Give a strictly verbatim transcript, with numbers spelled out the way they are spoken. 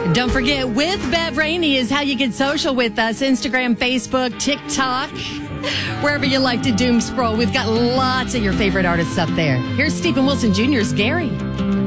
Don't forget, with Bev Rainey is how you get social with us. Instagram, Facebook, TikTok, wherever you like to doom scroll. We've got lots of your favorite artists up there. Here's Stephen Wilson Junior's Gary.